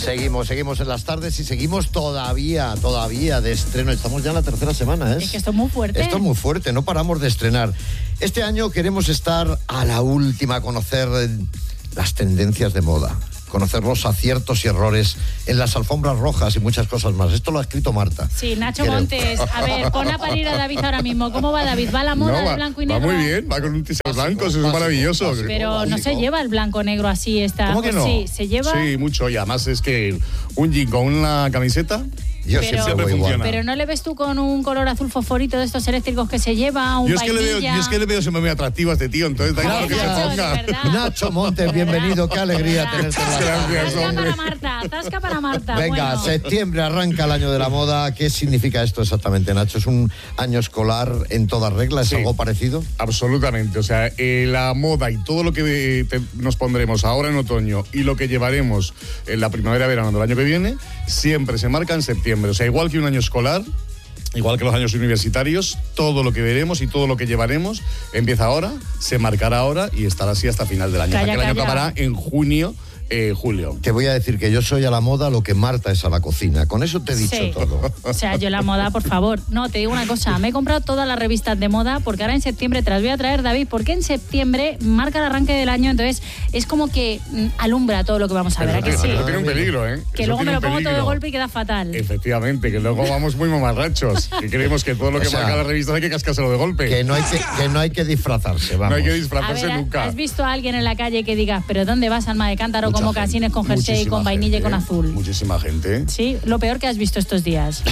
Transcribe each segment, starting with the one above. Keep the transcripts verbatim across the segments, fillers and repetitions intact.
Seguimos, seguimos en las tardes y seguimos todavía, todavía de estreno. Estamos ya en la tercera semana, ¿eh? Es que esto es muy fuerte. Esto es muy fuerte, no paramos de estrenar. Este año queremos estar a la última, conocer las tendencias de moda, conocer los aciertos y errores en las alfombras rojas y muchas cosas más. Esto lo ha escrito Marta. Sí, Nacho Creo. Montes. A ver, pon a parir a David ahora mismo. ¿Cómo va David? ¿Va la moda No, va, de blanco y va negro? muy bien, va con un t-shirt blanco, eso es básico, maravilloso. básico. Pero no se lleva el blanco-negro así. Esta, ¿Cómo que pues no? Sí, se lleva... Sí, mucho. Y además es que un jean con una camiseta... Yo Pero- siempre voy igual. funciona. Pero no le ves tú con un color azul fosforito de estos eléctricos que se lleva, un Yo es, que le veo, vainilla. yo es que le veo siempre muy atractivo a este tío, entonces da igual Joder, que se Nacho, ponga. de verdad. Nacho Montes, bienvenido, qué alegría tenerte en la Gracias, Tasca hombre. para Marta, tasca para Marta. Venga, bueno. septiembre arranca el año de la moda. ¿Qué significa esto exactamente, Nacho? ¿Es un año escolar en toda regla? ¿Es Sí. algo parecido? Absolutamente, o sea, eh, la moda y todo lo que eh, te- nos pondremos ahora en otoño y lo que llevaremos en la primavera-verano del año que viene, siempre se marca en septiembre. O sea, igual que un año escolar, igual que los años universitarios, todo lo que veremos y todo lo que llevaremos empieza ahora, se marcará ahora y estará así hasta final del año. Calla, O sea, que el año calla. acabará en junio, eh, julio. Te voy a decir que yo soy a la moda lo que Marta es a la cocina. Con eso te he dicho Sí. todo. O sea, yo la moda, por favor. No, te digo una cosa, me he comprado todas las revistas de moda porque ahora en septiembre te las voy a traer, David, porque en septiembre marca el arranque del año, entonces es como que mm, alumbra todo lo que vamos a ver, ¿a que Eso sí? tiene un peligro, ¿eh? Que Eso luego me tiene lo un pongo todo de peligro. golpe y queda fatal. Efectivamente, que luego vamos muy mamarrachos. Que creemos que todo lo O que sea, marca las revistas hay que cascárselo de golpe. Que no hay que, que, no hay que disfrazarse, vamos. No hay que A disfrazarse ver, nunca. ¿has visto a alguien en la calle que digas, pero ¿dónde vas, alma de cántaro, Mucha con gente, mocasines, con jersey, Muchísima con vainilla y gente, con ¿eh? azul? Muchísima gente. Sí, lo peor que has visto estos días.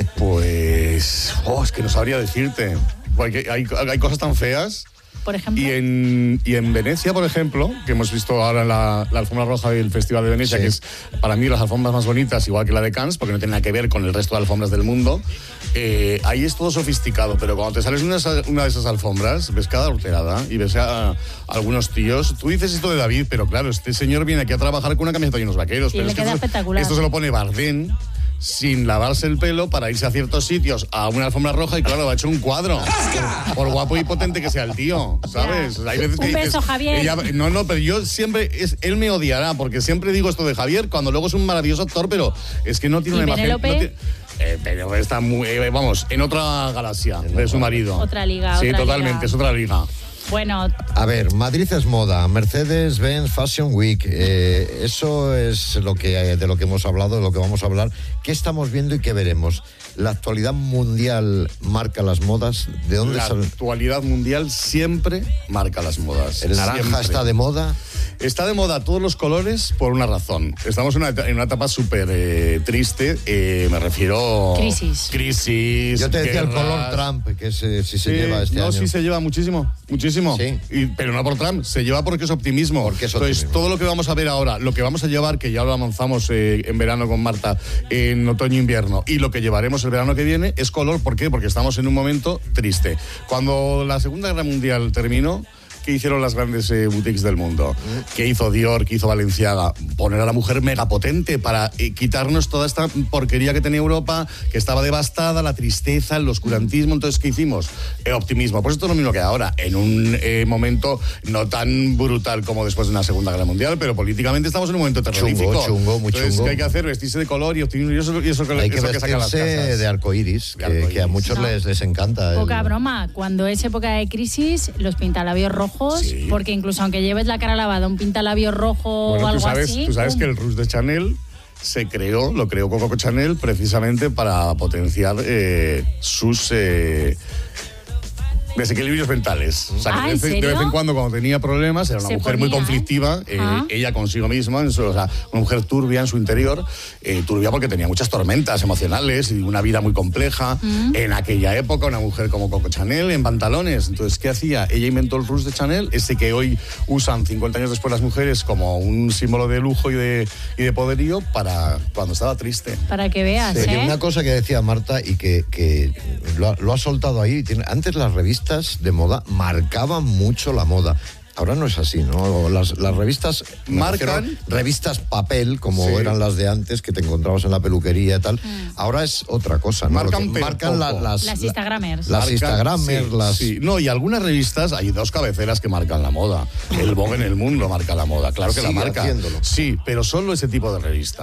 Pues. Oh, es que no sabría decirte. Porque hay, hay cosas tan feas. Por ejemplo. Y en, y en Venecia, por ejemplo, que hemos visto ahora la, la alfombra roja del Festival de Venecia, Sí. que es para mí las alfombras más bonitas, igual que la de Cannes, porque no tiene nada que ver con el resto de alfombras del mundo. Eh, ahí es todo sofisticado, pero cuando te sales una, una de esas alfombras, ves cada horterada y ves a, a algunos tíos. Tú dices esto de David, pero claro, este señor viene aquí a trabajar con una camiseta y unos vaqueros. Y pero le es que queda esto, espectacular. esto se lo pone Bardem sin lavarse el pelo para irse a ciertos sitios a una alfombra roja y claro, va a echar un cuadro. Por, por guapo y potente que sea el tío, ¿sabes? Ya. Hay veces que Un beso, dices, Javier. ella- no, no, pero yo siempre, es, él me odiará porque siempre digo esto de Javier cuando luego es un maravilloso actor, pero es que no tiene ¿Y una imagen... Penélope? no tiene- eh, pero está muy, eh, vamos, en otra galaxia de su marido. Otra liga, Sí, otra totalmente, liga. es otra liga. Bueno, A ver, Madrid es moda, Mercedes-Benz Fashion Week, eh, eso es lo que, eh, de lo que hemos hablado, de lo que vamos a hablar. ¿Qué estamos viendo y qué veremos? ¿La actualidad mundial marca las modas? ¿De dónde La sale? actualidad mundial siempre marca las modas. ¿El naranja siempre. está de moda? Está de moda todos los colores por una razón. Estamos en una, eta- en una etapa súper eh, triste. eh, me refiero... Crisis. Crisis. Yo te decía el guerras. color Trump, que es, eh, si se Sí, lleva este no, año. sí se lleva muchísimo, muchísimo. Sí. Y- pero no por Trump, se lleva porque es optimismo. Porque es Entonces, optimismo. todo lo que vamos a ver ahora, lo que vamos a llevar, que ya lo avanzamos eh, en verano con Marta, en otoño-invierno, y lo que llevaremos el verano que viene, es color. ¿Por qué? Porque estamos en un momento triste. Cuando la Segunda Guerra Mundial terminó, ¿qué hicieron las grandes eh, boutiques del mundo? ¿Qué hizo Dior? ¿Qué hizo Balenciaga? Poner a la mujer megapotente para eh, quitarnos toda esta porquería que tenía Europa, que estaba devastada, la tristeza, el oscurantismo. Entonces, ¿qué hicimos? Eh, optimismo. Pues esto es lo mismo que ahora, en un eh, momento no tan brutal como después de una Segunda Guerra Mundial, pero políticamente estamos en un momento terrorífico. Chungo, chungo, muy Entonces, chungo. ¿qué hay que hacer? Vestirse de color y optimismo. Y eso, y eso, Hay que eso que saca las vestirse casas. de arcoíris, De que, arcoíris. que a muchos No. les, les encanta. poca el- broma. Cuando es época de crisis, los pintalabios rojos, Sí. porque incluso aunque lleves la cara lavada, un pintalabios rojo Bueno, o tú algo sabes, así. tú sabes ¡pum! que el Rouge de Chanel se creó, lo creó Coco Chanel precisamente para potenciar eh, sus eh, desequilibrios mentales. O sea, que Ah, de, ¿en vez, de serio? vez en cuando, cuando tenía problemas, era una Se mujer muy ponía, ¿eh? conflictiva, eh, Ajá. ella consigo misma, en su- o sea, una mujer turbia en su interior, eh, turbia porque tenía muchas tormentas emocionales y una vida muy compleja. Mm. En aquella época, una mujer como Coco Chanel en pantalones. Entonces, ¿qué hacía? Ella inventó el Rouge de Chanel, ese que hoy usan cincuenta años después las mujeres como un símbolo de lujo y de, y de poderío para cuando estaba triste. Para que veas, Oye, ¿eh? una cosa que decía Marta y que, que lo, ha, lo ha soltado ahí. Tiene- antes las revistas de moda marcaban mucho la moda. Ahora no es así, ¿no? Las, las revistas... me Marcan. refiero a revistas papel, como Sí. eran las de antes, que te encontrabas en la peluquería y tal. Ahora es otra cosa, ¿no? Marcan, Lo que pero marcan la- poco. las... Las la- Instagramers. Las Marcan, Instagramers, sí, las... sí. No, y algunas revistas, hay dos cabeceras que marcan la moda. El Vogue en el mundo marca la moda, claro que la Sigue marca. haciéndolo. Sí, pero solo ese tipo de revista.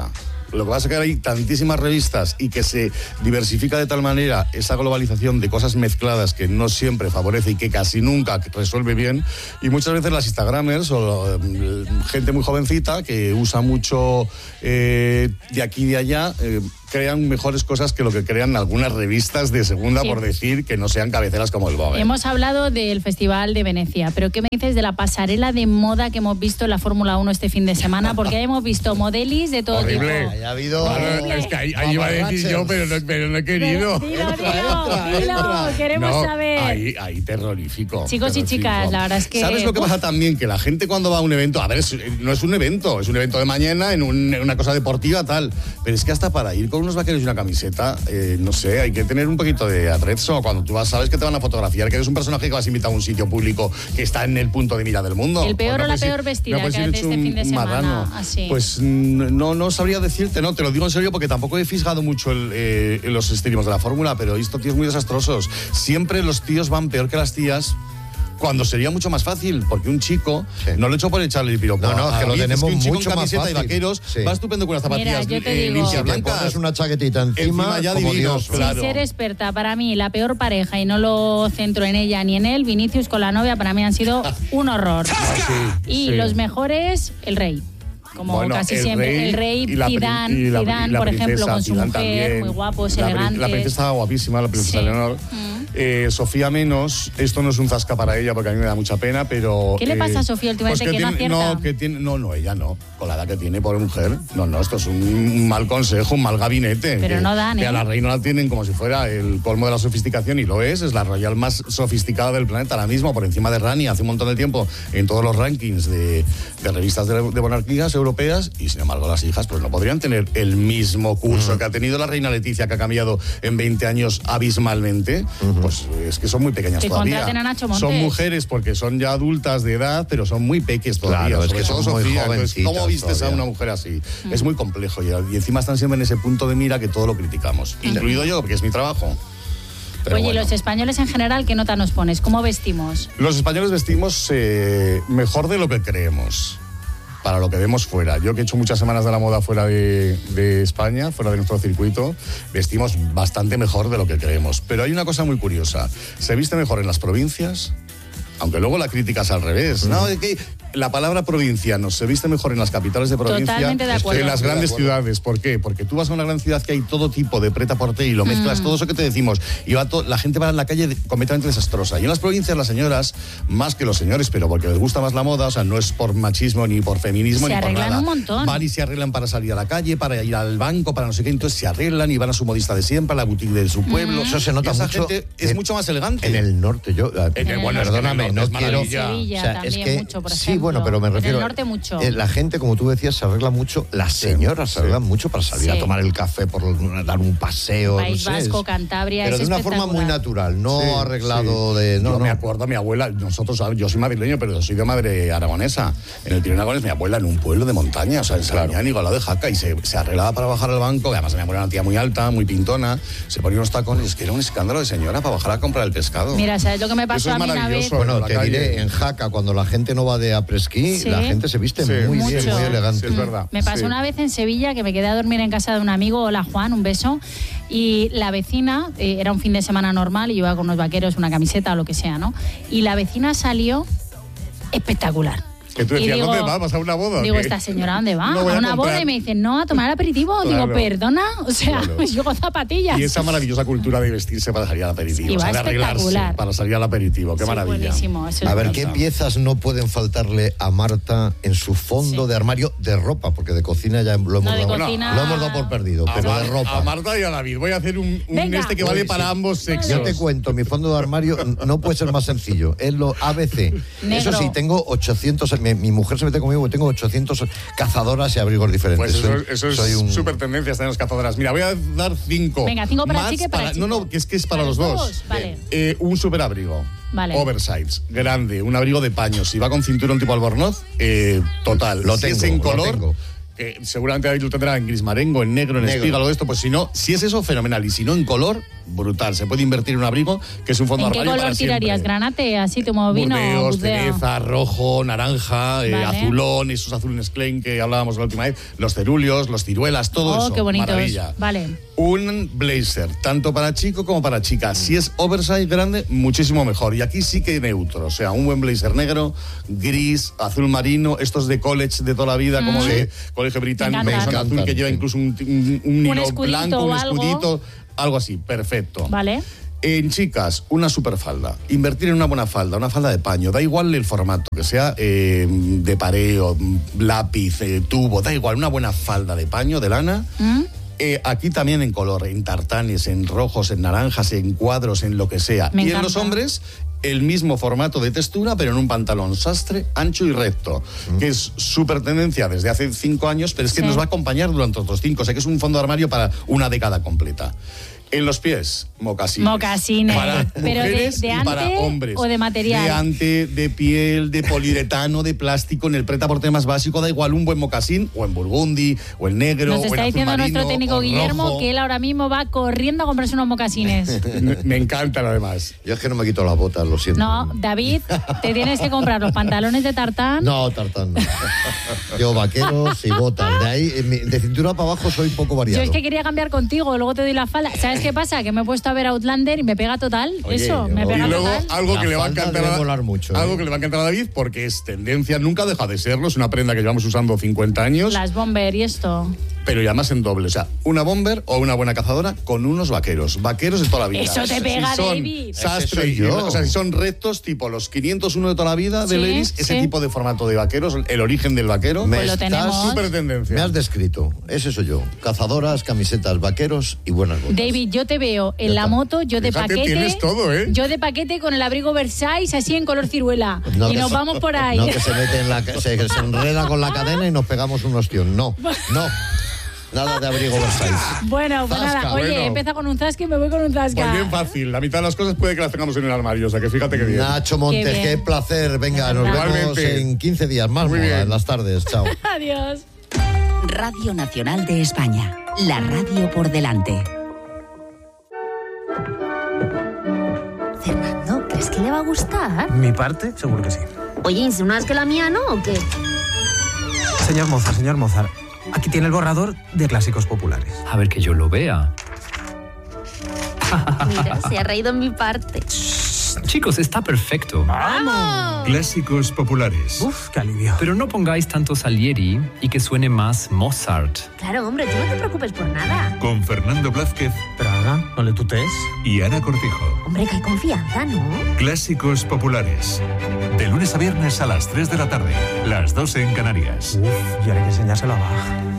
Lo que pasa es que hay tantísimas revistas y que se diversifica de tal manera esa globalización de cosas mezcladas que no siempre favorece y que casi nunca resuelve bien. Y muchas veces las Instagramers o eh, gente muy jovencita que usa mucho eh, de aquí y de allá, eh, crean mejores cosas que lo que crean algunas revistas de segunda, sí. por decir que no sean cabeceras como el Vogue. Hemos hablado del Festival de Venecia, pero ¿qué me dices de la pasarela de moda que hemos visto en la Fórmula uno este fin de semana? Porque hemos visto modelis de todo Horrible. tipo. Ha habido... Claro, es que ahí, ahí iba a decir yo, pero no, pero no he querido. Dilo, dilo, dilo, dilo, queremos no, saber. Ahí, ahí terrorífico. Chicos terrorífico. y chicas, la verdad es que... ¿Sabes lo que pasa también? Que la gente cuando va a un evento, a ver, es, no es un evento, es un evento de mañana, en, un, en una cosa deportiva, tal, pero es que hasta para ir con unos vaqueros y una camiseta, Eh, no sé, hay que tener un poquito de atrezzo. Cuando tú vas, sabes que te van a fotografiar, que eres un personaje que vas a invitar a un sitio público que está en el punto de mira del mundo. El peor no o la ir, peor vestida no que de este fin de semana. Así. Pues no, no sabría decirte, no, te lo digo en serio porque tampoco he fijado mucho el, eh, en los estilos de la fórmula, pero he visto tíos muy desastrosos. Siempre los tíos van peor que las tías. Cuando sería mucho más fácil, porque un chico, sí. no lo he hecho por echarle el piropo. No, no, es que lo tenemos es que un mucho chico en camiseta más fácil. Y vaqueros sí. va estupendo con las zapatillas Mira, yo te eh, digo, limpias, si blancas. te pones una chaquetita encima, encima ya como divinos, Dios. Sin claro. ser experta, para mí, la peor pareja, y no lo centro en ella ni en él, Vinicius con la novia, para mí han sido un horror. Sí, y sí. los mejores, el rey. Como bueno, casi el siempre, rey el rey y la, Zidane, y la, Zidane y la por ejemplo, princesa, con su Zidane mujer, también. muy guapos, la, elegantes. La princesa estaba guapísima, la princesa Sí. Leonor. Mm. Eh, Sofía menos, esto no es un zasca para ella porque a mí me da mucha pena, pero... ¿Qué le pasa eh, a Sofía últimamente pues que, que tiene, no acierta? No, que tiene, no, no, ella no. Con la edad que tiene, pobre mujer. No, no, esto es un mal consejo, un mal gabinete. Pero que, no dan, que ¿eh? a la reina la tienen como si fuera el colmo de la sofisticación y lo es. Es la royal más sofisticada del planeta ahora mismo, por encima de Rani hace un montón de tiempo en todos los rankings de, de revistas de, de monarquías europeas y sin embargo las hijas pues no podrían tener el mismo curso uh-huh. que ha tenido la reina Leticia, que ha cambiado en veinte años abismalmente. Uh-huh. Pues es que son muy pequeñas que todavía. A Nacho Montes. Son mujeres porque son ya adultas de edad, pero son muy peques todavía. Claro, es sobre que todo son muy Sofía. Entonces, ¿cómo vistes todavía. a una mujer así? Mm. Es muy complejo y, y encima están siempre en ese punto de mira que todo lo criticamos, mm. incluido yo, porque es mi trabajo. Pero Oye, bueno. los españoles en general, ¿qué nota nos pones? ¿Cómo vestimos? Los españoles vestimos eh, mejor de lo que creemos. Para lo que vemos fuera. Yo que he hecho muchas semanas de la moda fuera de, de España, fuera de nuestro circuito, vestimos bastante mejor de lo que creemos. Pero hay una cosa muy curiosa. Se viste mejor en las provincias, aunque luego la crítica es al revés. Mm. No, es que la palabra provinciano se viste mejor en las capitales de provincia que en las grandes ciudades. ¿Por qué? Porque tú vas a una gran ciudad que hay todo tipo de prêt-à-porter y lo mezclas, mm. todo eso que te decimos, y va to- la gente va a la calle de- completamente desastrosa. Y en las provincias las señoras, más que los señores, pero porque les gusta más la moda, o sea, no es por machismo ni por feminismo se ni por nada. Se arreglan un montón. Van y se arreglan para salir a la calle, para ir al banco, para no sé qué, entonces se arreglan y van a su modista de siempre, a la boutique de su pueblo. Mm. Eso se nota y esa mucho. gente es en, mucho más elegante. En el norte, yo... En el, bueno, perdóname, es que en el no quiero... En Sevilla o sea, también es que, mucho, por sí, ejemplo. bueno, pero me refiero... En el norte mucho. Eh, la gente, como tú decías, se arregla mucho. Las señoras sí. se arreglan mucho para salir Sí. a tomar el café, por dar un paseo. País no sé, Vasco, es- Cantabria, Pero es de una forma muy espectacular. natural, no Sí, arreglado sí. de... No, yo no. me acuerdo a mi abuela, nosotros, yo soy madrileño, pero soy de madre aragonesa. En el Pirineo Aragonés, mi abuela en un pueblo de montaña, o sea, en Sarañánigo, al lado de Jaca, y se, se arreglaba para bajar al banco, que además mi abuela era una tía muy alta, muy pintona, se ponía unos tacones, es que era un escándalo de señora para bajar a comprar el pescado. Mira, ¿sabes lo que me pasó Eso es a mí una vez? maravilloso. Bueno, la te calle. diré, en Jaca, cuando la gente no va de après-ski, Sí. la gente se viste Sí. muy Mucho. bien, muy elegante. Sí, es verdad. Me pasó Sí. una vez en Sevilla que me quedé a dormir en casa de un amigo, hola Juan, un beso, y la vecina, eh, era un fin de semana normal y yo iba con unos vaqueros, una camiseta o lo que sea, ¿no? Y la vecina salió espectacular. Que tú Y decías, digo- ¿dónde va? ¿Vas a una boda? o Digo, qué? ¿esta señora dónde va? No voy a a una boda comprar. y me dicen, no, a tomar aperitivo. Claro. Digo, ¿perdona? O sea, Claro. yo con zapatillas. Y esa maravillosa cultura de vestirse para salir al aperitivo, Y o va sea, de arreglarse espectacular. para salir al aperitivo, qué Sí, maravilla. buenísimo, eso es A ver, bueno. ¿qué piezas no pueden faltarle a Marta en su fondo Sí. de armario de ropa? Porque de cocina ya lo hemos, No, de dado, cocina- lo hemos dado por perdido, A, pero Mar- de ropa. a Marta y a David. Voy a hacer un, un Venga. este que vale Uy, para sí. ambos sexos. Yo te cuento, mi fondo de armario no puede ser más sencillo. Es lo A B C. Negro. Eso sí, tengo ochocientos. Mi, mi mujer se mete conmigo porque tengo ochocientos cazadoras y abrigos diferentes. Pues eso, Soy- eso soy es un- súper tendencia, están las cazadoras. Mira, voy a dar cinco. Venga, cinco para más chica y para chico. No, no, que es que es para, ¿Para los los dos. dos? Vale. Eh, un super abrigo. Vale. Oversize, grande, un abrigo de paño. Si va con cinturón tipo albornoz, eh, total. Lo Si tengo, es en lo color. tengo. que seguramente ahí lo tendrá en gris marengo, en negro, en Negro. espiga, algo de esto, pues si no, si es eso, fenomenal. Y si no, en color, brutal. Se puede invertir en un abrigo que es un fondo ¿En qué armario color para tirarías? siempre. ¿Granate, así como vino? Burdeos, Burdea? cereza, rojo, naranja, eh, Vale. azulón, esos azules Klein que hablábamos la última vez, los ceruleos, los ciruelas, todo Oh, eso. qué bonitos. Maravilla. Vale. Un blazer, tanto para chico como para chica. Si es oversize grande, muchísimo mejor. Y aquí sí que neutro. O sea, un buen blazer negro, gris, azul marino, estos de college de toda la vida, como de colegio británico, Me que son encantan. azul, que lleva Sí. incluso un, un, un hilo escudito blanco, un o algo. escudito, algo así, perfecto. Vale. En chicas, una super falda. Invertir en una buena falda, una falda de paño. Da igual el formato, que sea eh, de pareo, lápiz, eh, tubo, da igual. Una buena falda de paño, de lana. ¿Mm? Eh, aquí también en color, en tartanes, en rojos, en naranjas, en cuadros, en lo que sea. Me y en encanta. los hombres, el mismo formato de textura, pero en un pantalón sastre, ancho y recto, que es súper tendencia desde hace cinco años, pero es que Sí. nos va a acompañar durante otros cinco. O sea que es un fondo de armario para una década completa. En los pies, mocasines. Mocasines. Para Pero de- mujeres de y para ante hombres. o de material. De ante, de piel, de poliuretano, de plástico, en el preta-porter más básico, da igual un buen mocasín, o en burgundy, o en negro, Nos o en está azul diciendo marino, nuestro técnico o Guillermo rojo. que él ahora mismo va corriendo a comprarse unos mocasines. Me, me encantan además. Yo es que no me quito las botas, lo siento. No, David, te tienes que comprar los pantalones de tartán. No, tartán no. Yo vaqueros y botas. De ahí, en mi- de cintura para abajo soy poco variado. Yo es que quería cambiar contigo, luego te doy la falda. ¿Sabes qué pasa? Que me he puesto a ver Outlander y me pega total. Oye, Eso, me yo- pega Y luego total. algo La que le va a falda encantar debe a, molar mucho, algo ¿eh? que le va a encantar a David porque es tendencia, nunca deja de serlo, es una prenda que llevamos usando cincuenta años, Las bomber y esto. pero ya más en doble, o sea, una bomber o una buena cazadora con unos vaqueros, vaqueros de toda la vida. Eso te pega, si son David. sastre Ese soy y- yo. o sea, si son rectos, tipo los quinientos uno de toda la vida de Sí, Levi's, ese sí. tipo de formato de vaqueros, el origen del vaquero, Me Pues lo estás- tenemos. súper tendencia. Me has descrito. Ese soy yo. Cazadoras, camisetas, vaqueros y buenas botas. David, yo te veo en Ya la está. moto, yo de Fíjate, paquete. tienes todo, ¿eh? Yo de paquete con el abrigo Versailles así en color ciruela. No, y que nos se- vamos por ahí. No, que se mete en la... Se, se enreda con la cadena y nos pegamos un ostión. No, no. Nada de abrigo Versailles. Bueno, pues Zasca, nada, oye, bueno. empieza con un zasca y me voy con un zasca. Pues bien fácil, la mitad de las cosas puede que las tengamos en el armario, o sea que fíjate que bien. Nacho Montes, Qué qué, bien. placer. Venga, nos vemos Igualmente. en quince días más. Muy Moda, bien. en las tardes. Chao. Adiós. Radio Nacional de España. La radio por delante. Fernando, ¿crees que le va a gustar? Mi parte, seguro que sí. Oye, ¿insinúas que la mía no o qué? Señor Mozart, señor Mozart, aquí tiene el borrador de clásicos populares. A ver que yo lo vea. Mira, se ha reído en mi parte. Chicos, está perfecto. ¡Vamos! Clásicos populares. Uf, qué alivio. Pero no pongáis tanto Salieri y que suene más Mozart. Claro, hombre, tú no te preocupes por nada. Con Fernando Blázquez Pero Ana, no le tutees. y Ana Cortijo. Hombre, que hay confianza, ¿no? Clásicos populares. De lunes a viernes a las tres de la tarde. Las dos en Canarias. Uf, y ahora hay que enseñárselo a Bach.